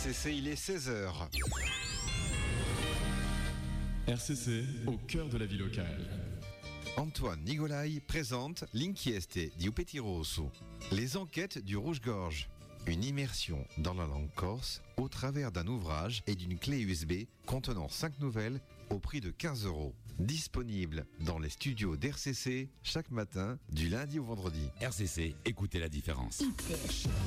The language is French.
RCC, il est 16h. RCC, au cœur de la vie locale. Antoine Nigolai présente L'inchieste di Upeti Rosso, les enquêtes du Rouge-Gorge. Une immersion dans la langue corse au travers d'un ouvrage et d'une clé USB contenant 5 nouvelles au prix de 15 €. Disponible dans les studios d'RCC chaque matin du lundi au vendredi. RCC, écoutez la différence.